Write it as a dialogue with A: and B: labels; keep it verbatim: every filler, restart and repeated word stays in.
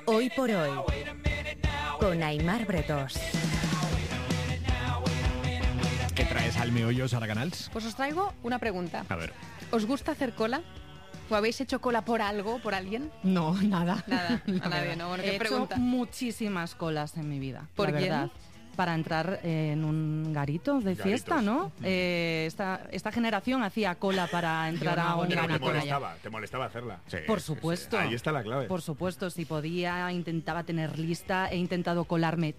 A: Hoy por hoy, con Aimar Bretós.
B: ¿Qué traes al meollo, Sara Canals?
C: Pues os traigo una pregunta.
B: A ver.
C: ¿Os gusta hacer cola? ¿O habéis hecho cola por algo, por alguien?
D: No, nada.
C: Nada, a nadie, ¿no? Bueno, ¿qué
D: He
C: pregunta?
D: hecho muchísimas colas en mi vida,
C: ¿Por
D: la
C: quién?
D: verdad. Para entrar en un garito de fiesta,
E: Garitos.
D: ¿no? Eh, esta, esta generación hacía cola para entrar
F: Yo no
D: a
F: hago
D: un
F: ni
E: Pero
F: una
E: te
D: garito.
F: cola ya.
E: molestaba, te molestaba hacerla.
B: Sí,
D: Por
B: sí,
D: supuesto.
E: Ahí está la clave.
D: Por supuesto, si podía, intentaba tener lista. He intentado colarme